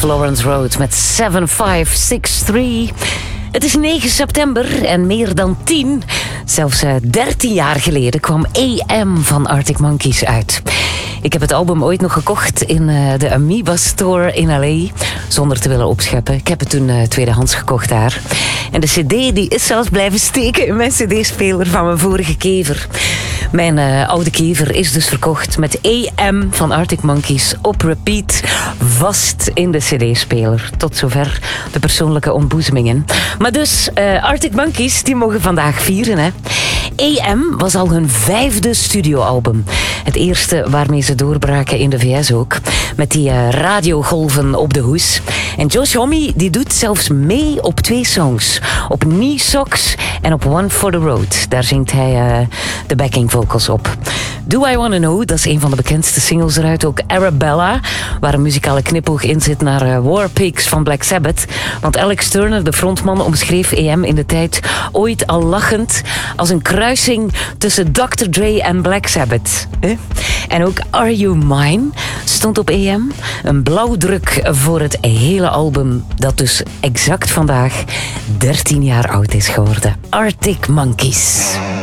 Florence Road met 7563. Het is 9 september en meer dan 10, zelfs 13 jaar geleden, kwam AM van Arctic Monkeys uit. Ik heb het album ooit nog gekocht in de Amoeba Store in L.A. Zonder te willen opscheppen. Ik heb het toen tweedehands gekocht daar. En de cd die is zelfs blijven steken in mijn cd-speler van mijn vorige kever. Mijn oude kever is dus verkocht met AM van Arctic Monkeys op repeat. Vast in de cd-speler. Tot zover de persoonlijke ontboezemingen. Maar dus, Arctic Monkeys die mogen vandaag vieren, hè. AM was al hun 5e studioalbum. Het eerste waarmee ze doorbraken in de VS ook. Met die radiogolven op de hoes. En Josh Homme die doet zelfs mee op 2 songs. Op Knee Socks en op One for the Road. Daar zingt hij de backing vocals op. Do I Wanna Know, dat is een van de bekendste singles eruit. Ook Arabella, waar een muzikale knipoog in zit naar War Pigs van Black Sabbath. Want Alex Turner, de frontman, omschreef AM in de tijd ooit al lachend als een kruising tussen Dr. Dre en Black Sabbath. En ook Are You Mine stond op AM. Een blauwdruk voor het hele album, dat dus exact vandaag 13 jaar oud is geworden. Arctic Monkeys.